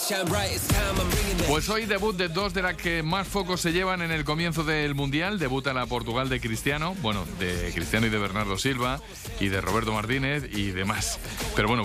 Pues hoy debut de dos de las que más focos se llevan en el comienzo del Mundial. Debuta la Portugal de Cristiano, bueno, de Cristiano y de Bernardo Silva, y de Roberto Martínez y demás. Pero bueno,